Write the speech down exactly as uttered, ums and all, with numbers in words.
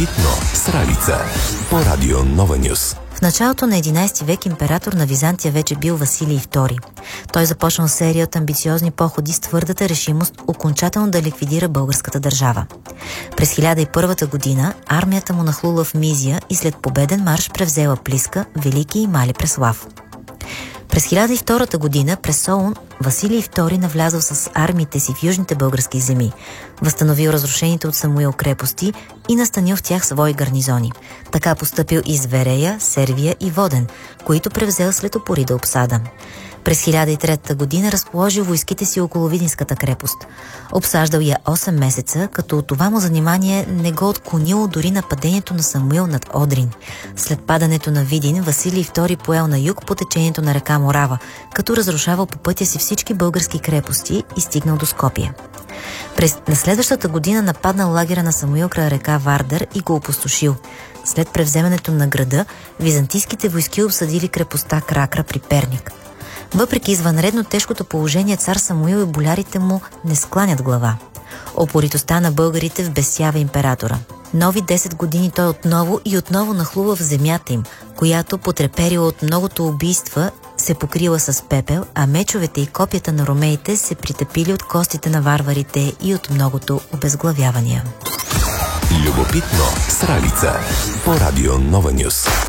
С Ралица по Радио Нова Нюс. В началото на единайсети век император на Византия вече бил Василий втори. Той започнал серия от амбициозни походи с твърдата решимост окончателно да ликвидира българската държава. През хиляда и първа година армията му нахлула в Мизия и след победен марш превзела Плиска, Велики и Мали Преслав. През хиляда и втора година през Солун Василий втори навлязъл с армиите си в южните български земи, възстановил разрушените от Самуил крепости и настанил в тях свои гарнизони. Така постъпил и с Верея, Сервия и Воден, които превзел след упорида обсада. През хиляда и трета година разположил войските си около Видинската крепост. Обсаждал я осем месеца, като от това му занимание не го отклонило дори нападението на Самуил над Одрин. След падането на Видин, Василий втори поел на юг по течението на река Морава, като разрушавал по пътя си всички български крепости и стигнал до Скопие. През на следващата година нападнал лагера на Самуил край река Вардар и го опустошил. След превземането на града, византийските войски обсадили крепостта Кракра при Перник. Въпреки извънредно тежкото положение, цар Самуил и болярите му не скланят глава. Опоритостта на българите вбесява императора. Нови десет години той отново и отново нахлува в земята им, която, потреперила от многото убийства, се покрила с пепел, а мечовете и копията на ромеите се притъпили от костите на варварите и от многото обезглавявания. Любопитно с Ралица по Радио Нова Нюс.